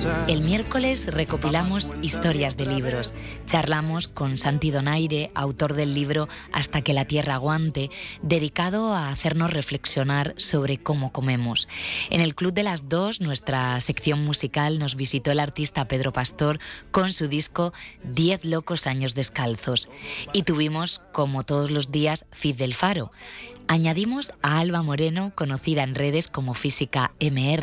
El miércoles recopilamos historias de libros. Charlamos con Santi Donaire, autor del libro Hasta que la tierra aguante, dedicado a hacernos reflexionar sobre cómo comemos. En el Club de las Dos, nuestra sección musical, nos visitó el artista Pedro Pastor con su disco 10 locos años descalzos. Y tuvimos, como todos los días, Feed del Faro. Añadimos a Alba Moreno, conocida en redes como Física MR.